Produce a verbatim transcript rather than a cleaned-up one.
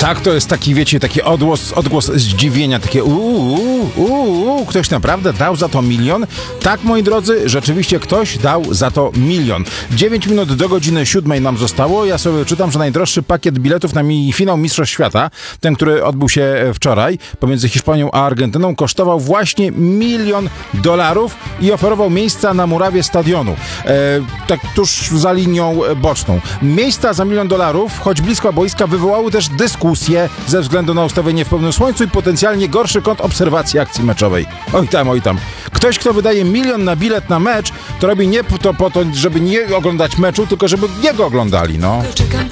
Tak, to jest taki, wiecie, taki odgłos, odgłos zdziwienia, takie uuu, uuu, ktoś naprawdę dał za to milion? Tak, moi drodzy, rzeczywiście ktoś dał za to milion. dziewięć minut do godziny siódmej nam zostało. Ja sobie czytam, że najdroższy pakiet biletów na mi- finał Mistrzostw Świata, ten, który odbył się wczoraj pomiędzy Hiszpanią a Argentyną, kosztował właśnie milion dolarów i oferował miejsca na murawie stadionu. E, tak tuż za linią boczną. Miejsca za milion dolarów, choć blisko boiska, wywołały też dyskusje ze względu na ustawienie w pełnym słońcu i potencjalnie gorszy kąt obserwacji akcji meczowej. Oj tam, oj tam. Ktoś, kto wydaje milion na bilet na mecz, to robi nie po to, po to, żeby nie oglądać meczu, tylko żeby jego oglądali, no. Czekam